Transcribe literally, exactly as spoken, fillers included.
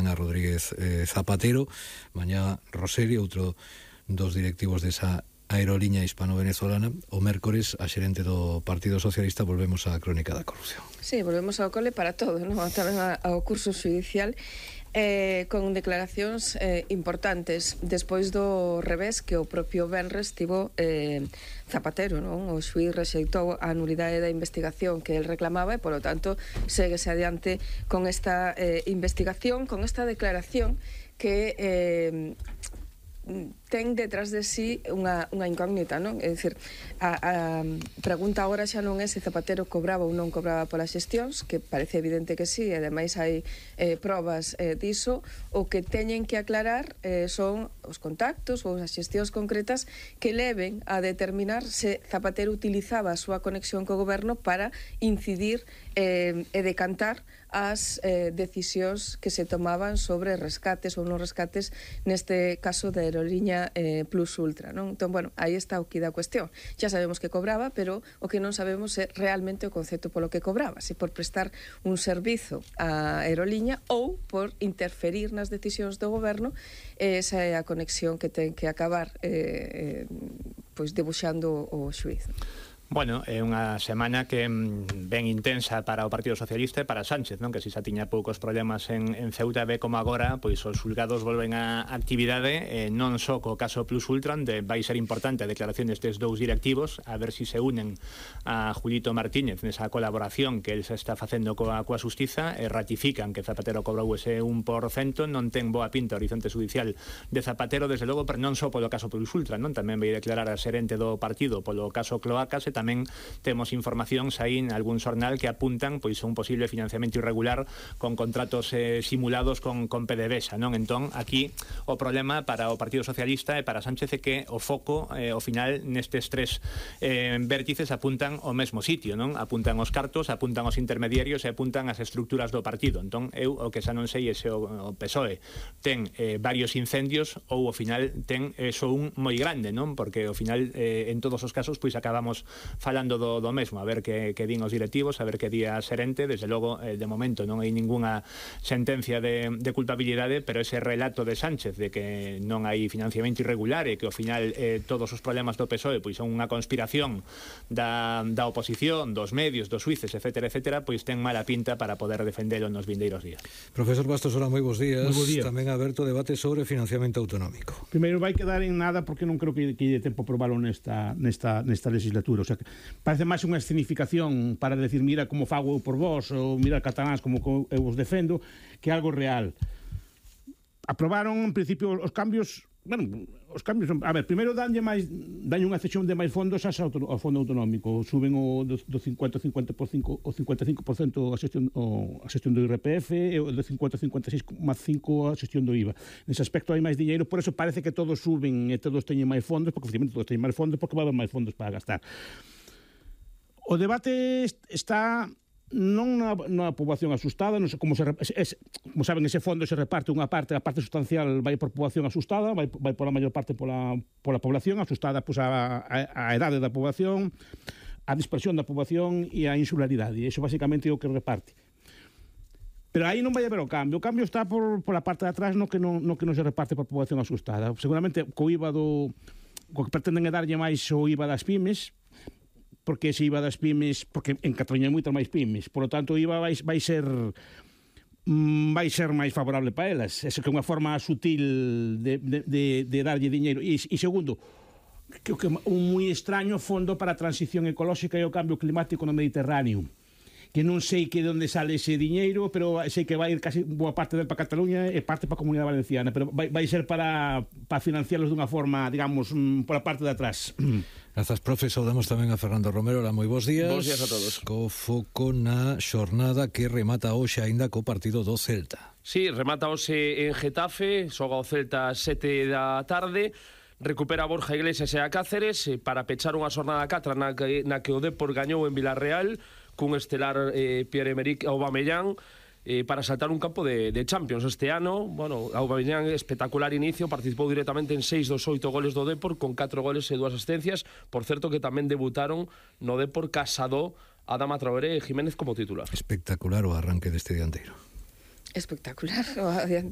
mañá Rodríguez eh, Zapatero, mañá Roseri, outro dos directivos desa aeroliña hispano-venezolana. O mércores, a xerente do Partido Socialista, volvemos á crónica da corrupción. Sí, volvemos ao cole para todo, non? Tamén ao curso xudicial, eh, con declaracións eh, importantes despois do revés que o propio venres tivo eh, Zapatero, non? O xuíz rexeitou a nulidade da investigación que el reclamaba e, polo tanto, séguese adiante con esta eh, investigación, con esta declaración que eh, ten detrás de sí unha, unha incógnita, non? É dicir, a, a pregunta agora xa non é se Zapatero cobraba ou non cobraba polas xestións, que parece evidente que sí, e ademais hai eh, probas eh, diso. O que teñen que aclarar eh, son os contactos ou as xestións concretas que leven a determinar se Zapatero utilizaba a súa conexión co goberno para incidir eh, e decantar as eh, decisións que se tomaban sobre rescates ou non rescates, neste caso da aeroliña eh, Plus Ultra, non? Entón, bueno, aí está o que da cuestión. Xa sabemos que cobraba, pero o que non sabemos é realmente o concepto polo que cobraba, se por prestar un servizo á aeroliña ou por interferir nas decisións do goberno. Esa é a conexión que ten que acabar eh, eh, pois debuxando o xuíz. Bueno, é unha semana que ben intensa para o Partido Socialista e para Sánchez, non? Que si xa tiña poucos problemas en, en Ceuta, ve como agora pois os xulgados volven a actividade, eh, non só co caso Plus Ultra, onde vai ser importante a declaración destes dous directivos, a ver si se unen a Julito Martínez nesa colaboración que el se está facendo coa, coa Xustiza, e ratifican que Zapatero cobrou ese un por cento. Non ten boa pinta o horizonte judicial de Zapatero, desde logo, pero non só polo caso Plus Ultra, non? Tamén vai declarar a xerente do partido polo caso Cloacas, e tamén temos informacións aí en algún xornal que apuntan pois a un posible financiamento irregular con contratos eh, simulados con, con PDVSA, non? Entón, aquí o problema para o Partido Socialista e para Sánchez é que o foco, eh, ao final, nestes tres eh, vértices apuntan ao mesmo sitio, non? Apuntan os cartos, apuntan os intermediarios e apuntan as estructuras do partido. Entón, eu o que xa non sei é se o, o P S O E ten eh, varios incendios ou ao final ten eh, só un moi grande, non? Porque ao final, eh, en todos os casos, pois acabamos falando Do, do mesmo, a ver que, que din os directivos, a ver que di a xerente. Desde logo, eh, de momento non hai ningunha sentencia de, de culpabilidade, pero ese relato de Sánchez de que non hai financiamento irregular e que ao final eh, todos os problemas do P S O E pois son unha conspiración da, da oposición, dos medios, dos xuíces, etcétera, etcétera, pois ten mala pinta para poder defendelo nos vindeiros días. Profesor Bastos, hola, moi bons días. Moi bo día. Tamén aberto debate sobre financiamento autonómico. Primeiro vai quedar en nada porque non creo que, que lle tempo probalo nesta, nesta, nesta legislatura, o sea que parece máis unha escenificación para decir mira como fago eu por vos, ou mira cataláns como eu vos defendo, que algo real. Aprobaron en principio os cambios, bueno, os cambios, a ver, primeiro danlle máis, danlle unha cesión de máis fondos ao fondo autonómico, suben o do, do cincuenta cincuenta por cinco, o cincuenta e cinco por cento a xestión, o, a xestión do I R P F e o do cincuenta cincuenta e seis coma cinco a xestión do I V A. Nese aspecto hai máis diñeiro, por eso parece que todos suben e todos teñen máis fondos, porque efectivamente todos teñen máis fondos, porque vai haber máis fondos para gastar. O debate está non na, na poboación asustada, non sei como se es, como saben, ese fondo se reparte unha parte, a parte sustancial vai por poboación asustada, vai, vai por a maior parte pola, pola población asustada, pois a, a, a edade da poboación, a dispersión da poboación e a insularidade, e iso basicamente é o que reparte. Pero aí non vai haber o cambio, o cambio está por, por a parte de atrás no que non, no que non se reparte por poboación asustada. Seguramente co I V A do, co que pretenden é darlle máis o I V A das pymes, porque ese I V A das pymes, porque en Cataluña hai moitas máis pymes, por lo tanto o I V A vai, vai ser vai ser máis favorable para elas. Esa que é unha forma sutil de, de, de, de darlle diñeiro. E, e segundo, que, que un moi extraño fondo para a transición ecolóxica e o cambio climático no Mediterráneo, que non sei que de onde sale ese diñeiro, pero sei que vai ir casi boa parte del para Cataluña e parte para a Comunidade Valenciana, pero vai, vai ser para, para financiarlos dunha forma, digamos, por a parte de atrás. Grazas, profe. Saudamos tamén a Fernando Romero. Hola, moi bons días. Bons días a todos. Co foco na xornada que remata hoxe aínda co partido do Celta. Sí, remata hoxe en Getafe, xoga o Celta a sete da tarde, recupera Borja Iglesias e a Cáceres para pechar unha xornada catra na que, na que o Depor gañou en Vilarreal cun estelar eh, Pierre-Emerick Aubameyang eh, para saltar un campo de, de Champions este ano. Bueno, Aubameyang, espectacular inicio, participou directamente en seis dos oito goles do Depor con catro goles e dúas asistencias. Por certo que tamén debutaron no Depor Casado, Adama Traoré e Jiménez como titular. Espectacular o arranque deste dianteiro. Espectacular